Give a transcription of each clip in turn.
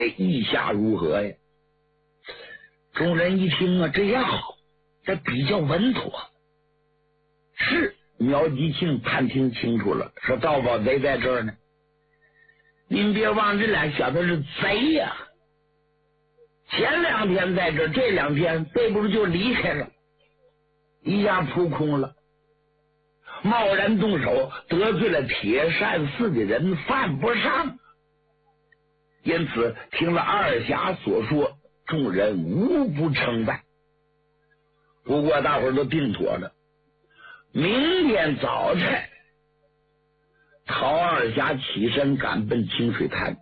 意下如何呀？众人一听啊，这样好，这比较稳妥。是苗吉庆探听清楚了，说盗宝贼在这儿呢。您别忘这俩小子是贼呀、前2天在这儿，这2天背不住就离开了，一下扑空了。贸然动手，得罪了铁扇寺的人，犯不上。因此听了二侠所说，众人无不称赞。不过大伙儿都定妥了，明天早晨陶二侠起身赶奔清水滩，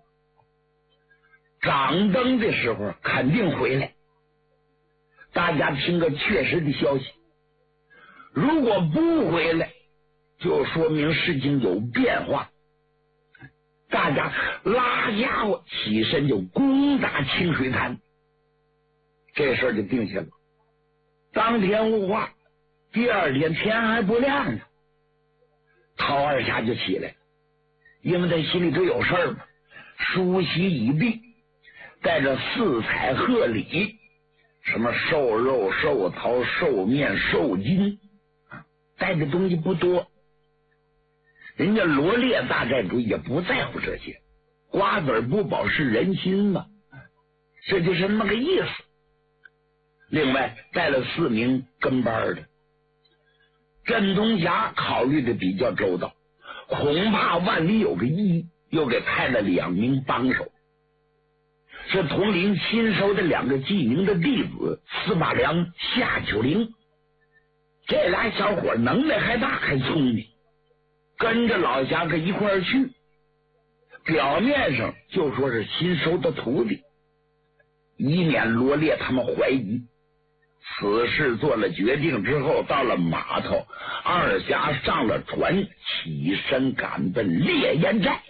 掌灯的时候肯定回来。大家听个确实的消息，如果不回来，就说明事情有变化。大家拉家伙起身就攻打清水滩，这事儿就定下了。当天雾化，第2天天还不亮呢，陶二侠就起来了，因为他心里头有事儿嘛，梳洗已毕，带着4彩贺礼，什么瘦肉、瘦桃、瘦面、瘦金，带的东西不多。人家罗列大寨主也不在乎这些，瓜子不饱是人心嘛，这就是那么个意思。另外带了4名跟班的。镇东侠考虑的比较周到，恐怕万里有个一，又给派了2名帮手，是统领新收的2个记名的弟子司马良、夏九龄。这俩小伙能耐还大还聪明，跟着老侠客一块儿去，表面上就说是新收的徒弟，以免罗列他们怀疑。此事做了决定之后，到了码头，二侠上了船，起身赶奔烈焰寨。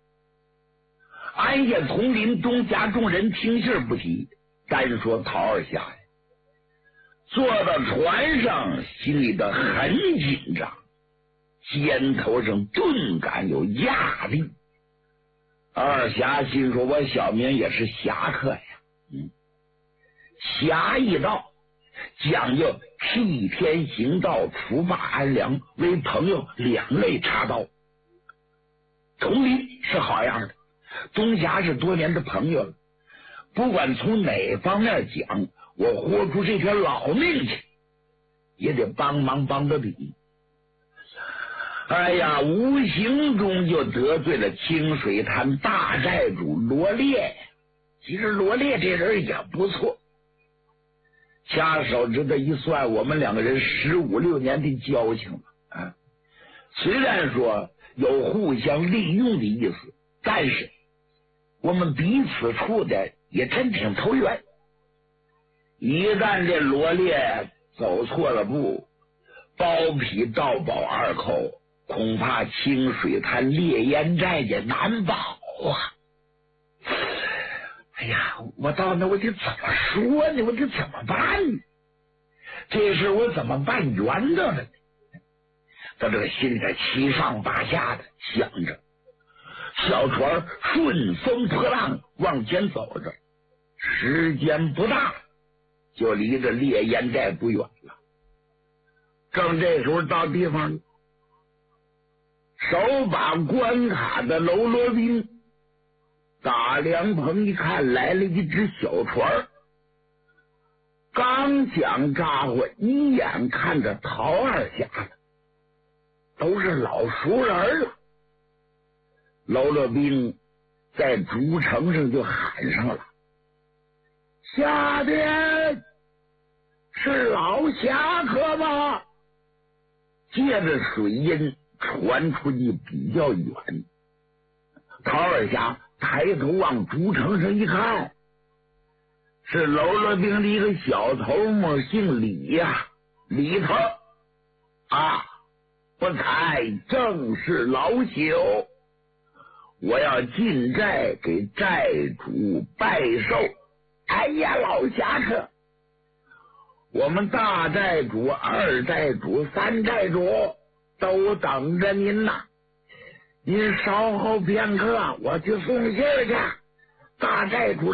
安夜统领东家众人听信不提，单说陶二侠呀，坐到船上，心里的很紧张，肩头上顿感有压力。二侠心说，我小名也是侠客呀，侠义道讲究替天行道，除霸安良，为朋友2肋插刀。统领是好样的，东侠是多年的朋友了，不管从哪方面讲，我豁出这条老命去，也得帮忙帮到底。哎呀，无形中就得罪了清水滩大寨主罗烈。其实罗烈这人也不错，掐手指头一算，我们2个人15、16年的交情了啊。虽然说有互相利用的意思，但是我们彼此处的也真挺投缘。一旦这罗烈走错了步，包皮盗宝2口，恐怕清水滩烈焰寨也难保啊！哎呀，我到那我得怎么说呢？我得怎么办呢？这事我怎么办圆的了呢？他这个心里七上八下的想着，小船顺风破浪往前走着，时间不大，就离着烈焰寨不远了。正这时候到地方了，手把关卡的喽啰兵打凉棚一看，来了一只小船，刚想扎伙，一眼看着陶二侠了，都是老熟人了。喽啰兵在竹城上就喊上了：“下边是老侠客吗？”借着水音传出去比较远。陶二侠抬头往竹城上一看，是喽啰兵的一个小头目，姓李呀，李头啊，不才正是老朽，我要进寨给寨主拜寿。哎呀，老侠客，我们大寨主、二寨主、3寨主都等着您呐！您稍后片刻，我去送信去。大寨主